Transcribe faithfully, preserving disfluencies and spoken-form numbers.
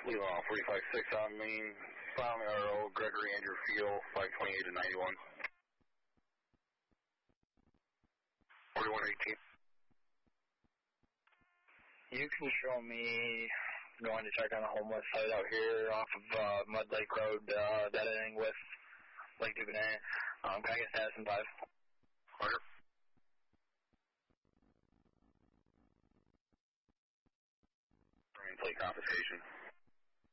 Elon forty-five six on Main, file me R O, Gregory Andrew Field, five twenty-eight to ninety-one. forty-one eighteen. You can show me going to check on a homeless site out here off of uh, Mud Lake Road, uh, dead ending with Lake Duvernay. Um, can I get status in five? Order.